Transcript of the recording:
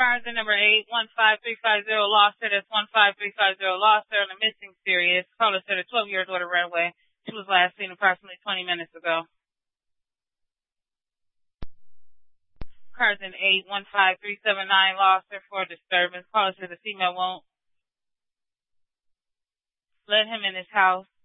Cars in number 815350 lost her. That's 15350 lost her on the missing series. Caller said a 12-year daughter ran away. She was last seen approximately 20 minutes ago. Cars in 815379 lost her for disturbance. Caller said the female won't let him in his house.